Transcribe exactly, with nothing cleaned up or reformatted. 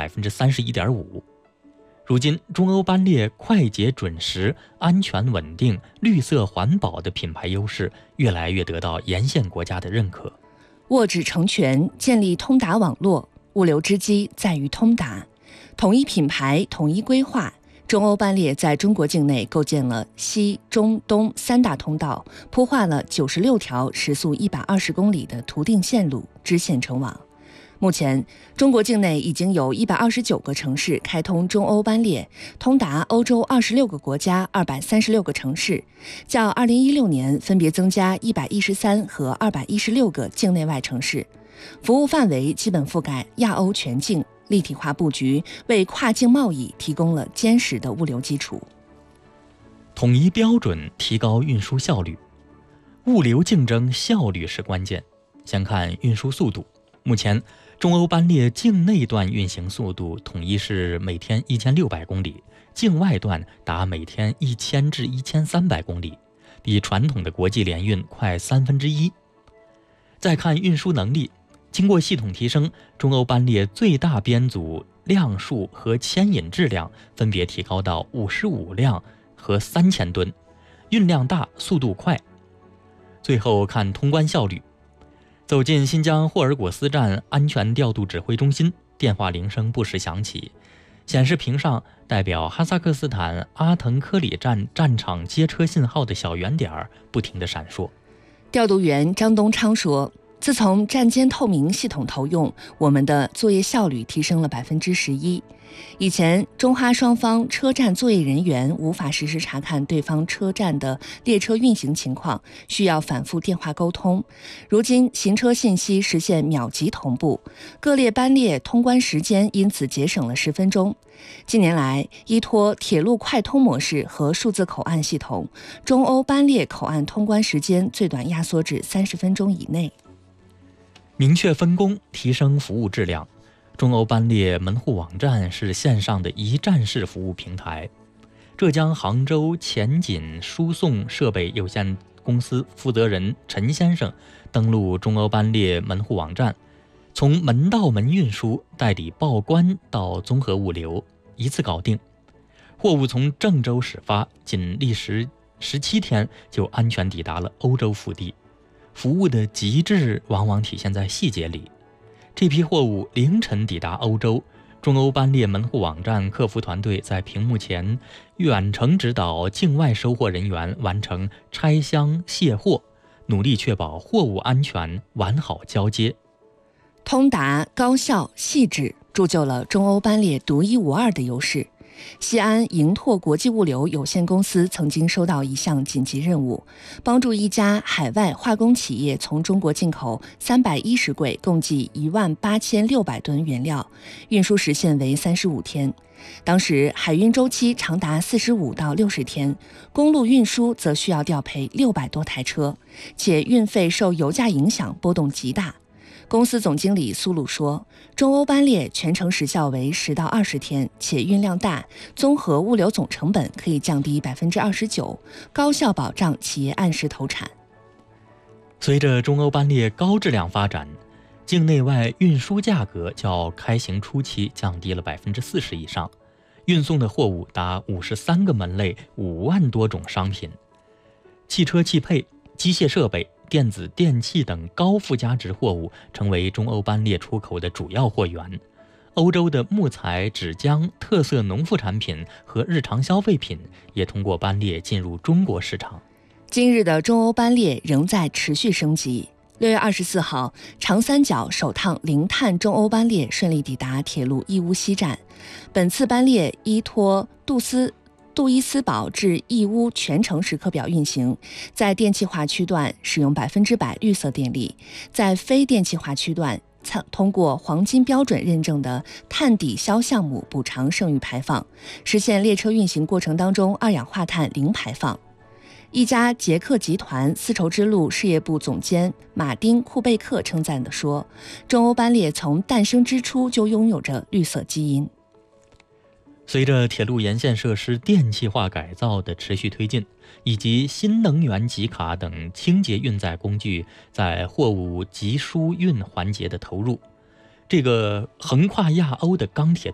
百分之三十一点五。如今，中欧班列快捷准时、安全稳定、绿色环保的品牌优势越来越得到沿线国家的认可。 握指成拳，建立通达网络，物流之基在于通达，统一品牌，统一规划。中欧班列在中国境内构建了西、中、东三大通道，铺画了九十六条时速一百二十公里的图定线路，支线成网。目前，中国境内已经有一百二十九个城市开通中欧班列，通达欧洲二十六个国家二百三十六个城市，较二零一六年分别增加一百一十三和二百一十六个境内外城市，服务范围基本覆盖亚欧全境，立体化布局为跨境贸易提供了坚实的物流基础。 统一标准，提高运输效率。物流竞争效率是关键。先看运输速度，目前中欧班列境内段运行速度统一是每天一千六百公里，境外段达每天一千至一千三百公里，比传统的国际联运快三分之一。再看运输能力，经过系统提升，中欧班列最大编组辆数和牵引质量分别提高到五十五辆和三千吨，运量大，速度快。最后看通关效率。走进新疆霍尔果斯站安全调度指挥中心，电话铃声不时响起，显示屏上代表哈萨克斯坦阿腾科里站战场接车信号的小圆点不停地闪烁。 调度员张东昌说，自从站间透明系统投用，我们的作业效率提升了百分之十一。以前中哈双方车站作业人员无法实时查看对方车站的列车运行情况，需要反复电话沟通。如今行车信息实现秒级同步，各列班列通关时间因此节省了十分钟。近年来，依托铁路快通模式和数字口岸系统，中欧班列口岸通关时间最短压缩至三十分钟以内。 明确分工，提升服务质量。中欧班列门户网站是线上的一站式服务平台。浙江杭州前锦输送设备有限公司负责人陈先生登录中欧班列门户网站，从门到门运输、代理报关到综合物流，一次搞定。货物从郑州始发，仅历时十七天就安全抵达了欧洲腹地。服务的极致往往体现在细节里。这批货物凌晨抵达欧洲，中欧班列门户网站客服团队在屏幕前远程指导境外收货人员完成拆箱卸货，努力确保货物安全完好交接。 通达、高效、细致，铸就了中欧班列独一无二的优势。西安盈拓国际物流有限公司曾经收到一项紧急任务，帮助一家海外化工企业从中国进口三百一十柜共计一万八千六百吨原料，运输时限为三十五天。当时海运周期长达四十五到六十天，公路运输则需要调配六百多台车，且运费受油价影响波动极大。公司总经理苏鲁说，中欧班列全程时效为十到二十天，且运量大，综合物流总成本可以降低百分之二十九，高效保障企业按时投产。 随着中欧班列高质量发展，境内外运输价格较开行初期降低了百分之四十以上，运送的货物达五十三个门类，五万多种商品，汽车汽配、机械设备、电子电器等高附加值货物成为中欧班列出口的主要货源。欧洲的木材、纸浆、特色农副产品和日常消费品也通过班列进入中国市场。 今日的中欧班列仍在持续升级。六月二十四号，长三角首趟零碳中欧班列顺利抵达铁路义乌西站。本次班列依托杜斯杜伊斯堡至义乌全程时刻表运行，在电气化区段使用百分之百绿色电力，在非电气化区段通过黄金标准认证的碳抵消项目补偿剩余排放，实现列车运行过程当中二氧化碳零排放。一家捷克集团丝绸之路事业部总监马丁·库贝克称赞地说，中欧班列从诞生之初就拥有着绿色基因。 随着铁路沿线设施电气化改造的持续推进，以及新能源集卡等清洁运载工具在货物集输运环节的投入，这个横跨亚欧的钢铁